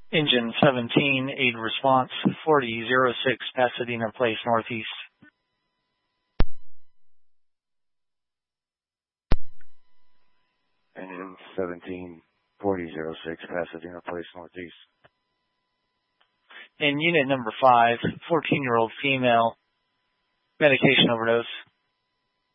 Engine 17, aid response 4006, Pasadena Place Northeast. Engine 17, 4006, Pasadena Place Northeast. In unit number 5, 14-year-old female, medication overdose.